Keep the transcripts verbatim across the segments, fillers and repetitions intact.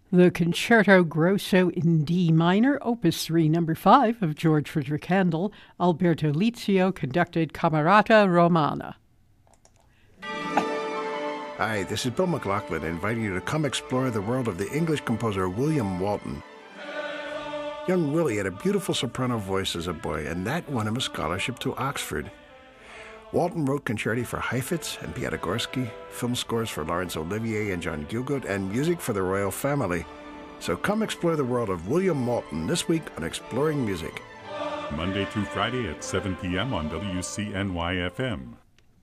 The Concerto Grosso in D minor, Opus three, number five of George Frideric Handel, Alberto Lizio conducted Camerata Romana. Hi, this is Bill McLaughlin inviting you to come explore the world of the English composer William Walton. Young Willie had a beautiful soprano voice as a boy, and that won him a scholarship to Oxford. Walton wrote concerti for Heifetz and Piatigorsky, film scores for Laurence Olivier and John Gielgud, and music for the royal family. So come explore the world of William Walton this week on Exploring Music. Monday through Friday at seven p.m. on W C N Y F M.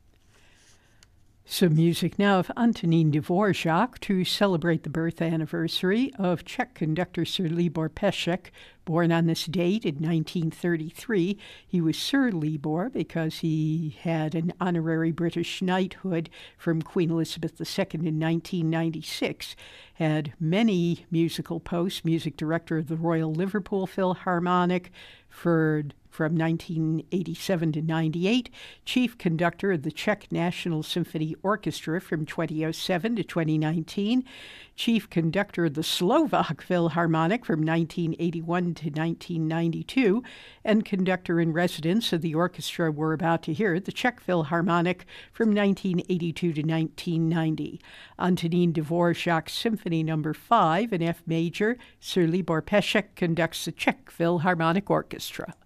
Some music now of Antonín Dvorak to celebrate the birth anniversary of Czech conductor Sir Libor Pešek, born on this date in nineteen thirty-three. He was Sir Libor because he had an honorary British knighthood from Queen Elizabeth the Second in nineteen ninety-six, had many musical posts, music director of the Royal Liverpool Philharmonic for from nineteen eighty-seven to ninety-eight, chief conductor of the Czech National Symphony Orchestra from twenty oh seven to twenty nineteen, chief conductor of the Slovak Philharmonic from nineteen eighty-one to nineteen ninety-two, and conductor in residence of the orchestra we're about to hear, the Czech Philharmonic from nineteen eighty-two to nineteen ninety. Antonín Dvorak's Symphony Number five in F major, Sir Libor Pešek conducts the Czech Philharmonic Orchestra.